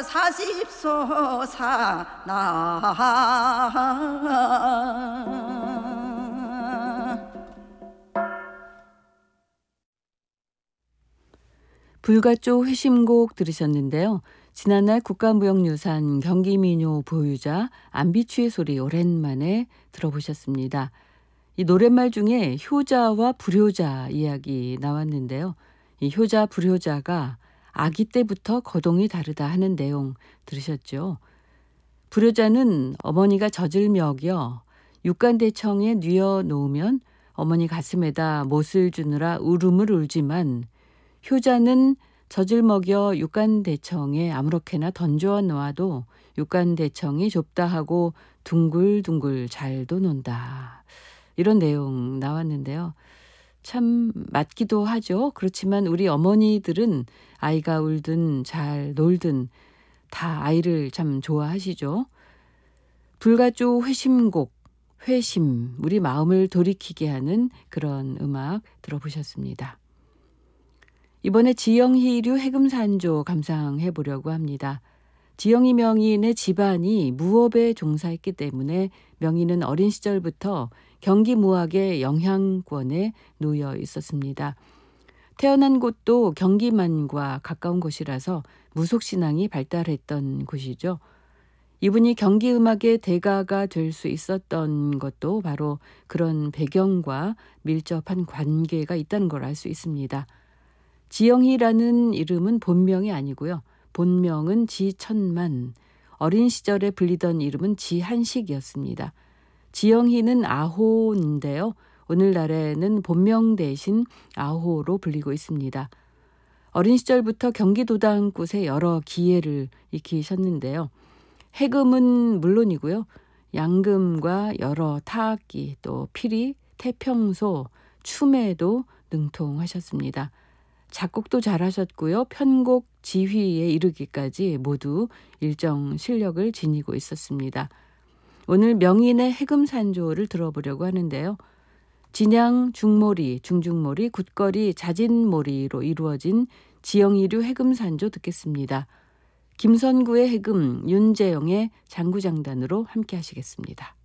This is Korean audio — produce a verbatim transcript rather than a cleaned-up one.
사십소 사나 불가조 회심곡 들으셨는데요. 지난날 국가무형유산 경기민요 보유자 안비추의 소리 오랜만에 들어보셨습니다. 이 노랫말 중에 효자와 불효자 이야기 나왔는데요. 이 효자 불효자가 아기 때부터 거동이 다르다 하는 내용 들으셨죠? 불효자는 어머니가 젖을 먹여 육간대청에 뉘어 놓으면 어머니 가슴에다 못을 주느라 울음을 울지만 효자는 젖을 먹여 육간대청에 아무렇게나 던져 놓아도 육간대청이 좁다 하고 둥글둥글 잘도 논다. 이런 내용 나왔는데요. 참 맞기도 하죠. 그렇지만 우리 어머니들은 아이가 울든 잘 놀든 다 아이를 참 좋아하시죠. 불가조 회심곡, 회심, 우리 마음을 돌이키게 하는 그런 음악 들어보셨습니다. 이번에 지영희류 해금산조 감상해 보려고 합니다. 지영희 명인의 집안이 무업에 종사했기 때문에 명인은 어린 시절부터 경기무학의 영향권에 놓여 있었습니다. 태어난 곳도 경기만과 가까운 곳이라서 무속신앙이 발달했던 곳이죠. 이분이 경기음악의 대가가 될 수 있었던 것도 바로 그런 배경과 밀접한 관계가 있다는 걸 알 수 있습니다. 지영희라는 이름은 본명이 아니고요. 본명은 지천만, 어린 시절에 불리던 이름은 지한식이었습니다. 지영희는 아호인데요. 오늘날에는 본명 대신 아호로 불리고 있습니다. 어린 시절부터 경기도당굿에 여러 기예를 익히셨는데요. 해금은 물론이고요. 양금과 여러 타악기, 또 피리, 태평소, 춤에도 능통하셨습니다. 작곡도 잘하셨고요. 편곡, 지휘에 이르기까지 모두 일정 실력을 지니고 있었습니다. 오늘 명인의 해금산조를 들어보려고 하는데요. 진양, 중모리, 중중모리, 굿거리, 자진모리로 이루어진 지영희류 해금산조 듣겠습니다. 김선구의 해금, 윤재영의 장구장단으로 함께 하시겠습니다.